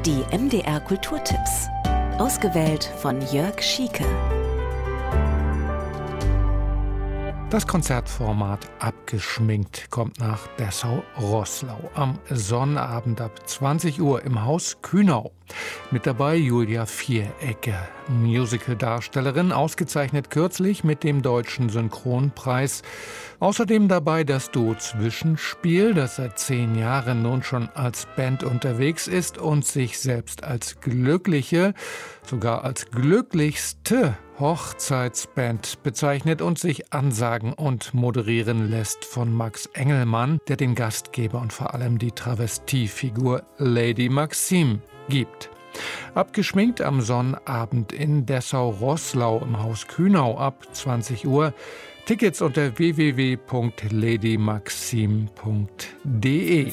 Die MDR Kulturtipps. Ausgewählt von Jörg Schieke. Das Konzertformat Abgeschminkt kommt nach Dessau-Roßlau am Sonnabend ab 20 Uhr im Haus Kühnau. Mit dabei Julia Vierecke, Musical-Darstellerin, ausgezeichnet kürzlich mit dem Deutschen Synchronpreis. Außerdem dabei das Duo Zwischenspiel, das seit 10 Jahren nun schon als Band unterwegs ist und sich selbst als glückliche, sogar als glücklichste Hochzeitsband bezeichnet und sich ansagen und moderieren lässt von Max Engelmann, der den Gastgeber und vor allem die Travestiefigur Lady Maxime gibt. Abgeschminkt am Sonnabend in Dessau-Roßlau im Haus Kühnau ab 20 Uhr. Tickets unter www.ladymaxime.de.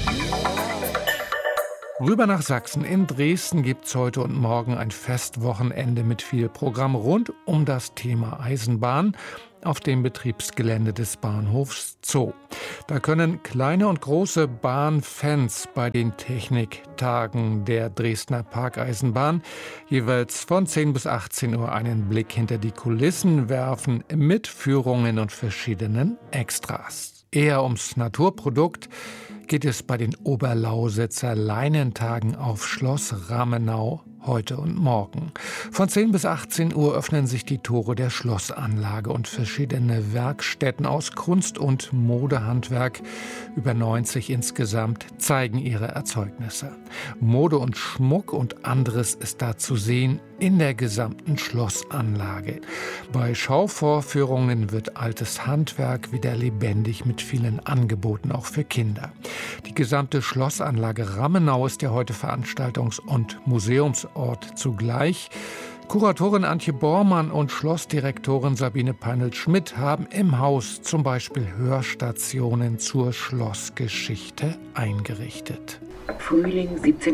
Rüber nach Sachsen. In Dresden gibt es heute und morgen ein Festwochenende mit viel Programm rund um das Thema Eisenbahn auf dem Betriebsgelände des Bahnhofs Zoo. Da können kleine und große Bahnfans bei den Techniktagen der Dresdner Parkeisenbahn jeweils von 10 bis 18 Uhr einen Blick hinter die Kulissen werfen mit Führungen und verschiedenen Extras. Eher ums Naturprodukt geht es bei den Oberlausitzer Leinentagen auf Schloss Ramenau heute und morgen. Von 10 bis 18 Uhr öffnen sich die Tore der Schlossanlage und verschiedene Werkstätten aus Kunst- und Modehandwerk, über 90 insgesamt, zeigen ihre Erzeugnisse. Mode und Schmuck und anderes ist da zu sehen in der gesamten Schlossanlage. Bei Schauvorführungen wird altes Handwerk wieder lebendig mit vielen Angeboten, auch für Kinder. Die gesamte Schlossanlage Ramenau ist ja heute Veranstaltungs- und Museumsort zugleich. Kuratorin Antje Bormann und Schlossdirektorin Sabine Peinl-Schmidt haben im Haus zum Beispiel Hörstationen zur Schlossgeschichte eingerichtet. Frühling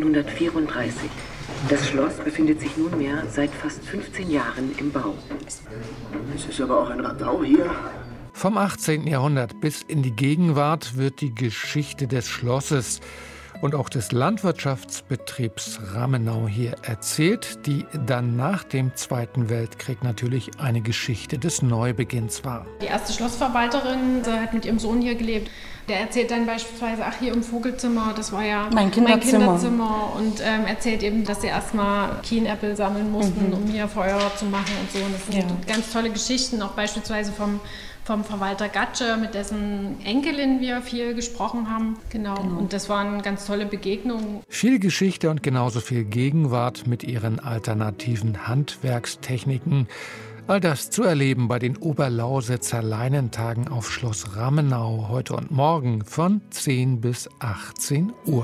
1734. Das Schloss befindet sich nunmehr seit fast 15 Jahren im Bau. Es ist aber auch ein Radau hier. Vom 18. Jahrhundert bis in die Gegenwart wird die Geschichte des Schlosses und auch des Landwirtschaftsbetriebs Ramenau hier erzählt, die dann nach dem Zweiten Weltkrieg natürlich eine Geschichte des Neubeginns war. Die erste Schlossverwalterin hat mit ihrem Sohn hier gelebt. Der erzählt dann beispielsweise, ach, hier im Vogelzimmer, das war ja mein Kinderzimmer. Und erzählt eben, dass sie erstmal Kienäpfel sammeln mussten, um hier Feuer zu machen und so. Und das sind ganz tolle Geschichten, auch beispielsweise vom Verwalter Gatsche, mit dessen Enkelin wir viel gesprochen haben. Genau. Und das waren ganz tolle Begegnungen. Viel Geschichte und genauso viel Gegenwart mit ihren alternativen Handwerkstechniken. All das zu erleben bei den Oberlausitzer Leinentagen auf Schloss Ramenau heute und morgen von 10 bis 18 Uhr.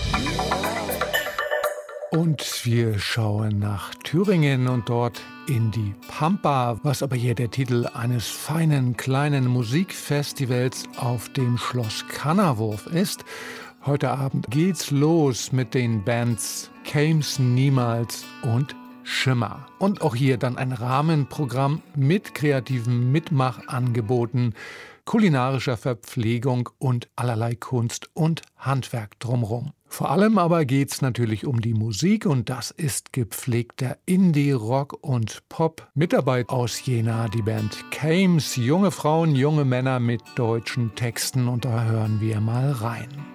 Und wir schauen nach Thüringen und dort in die Pampa, was aber hier der Titel eines feinen kleinen Musikfestivals auf dem Schloss Kannerwurf ist. Heute Abend geht's los mit den Bands Käms Niemals und Schimmer. Und auch hier dann ein Rahmenprogramm mit kreativen Mitmachangeboten, kulinarischer Verpflegung und allerlei Kunst und Handwerk drumherum. Vor allem aber geht's natürlich um die Musik und das ist gepflegter Indie, Rock und Pop. Mitarbeit aus Jena die Band Käms, junge Frauen, junge Männer mit deutschen Texten und da hören wir mal rein.